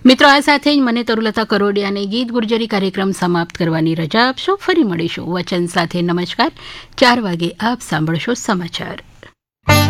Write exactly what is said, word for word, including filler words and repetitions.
મિત્રો, આ સાથે જ મને તરુલતા કરોડિયાને ગીત ગુર્જરી કાર્યક્રમ સમાપ્ત કરવાની રજા આપશો. ફરી મળીશું વચન સાથે. નમસ્કાર. ચાર વાગે આપ સાંભળશો સમાચાર.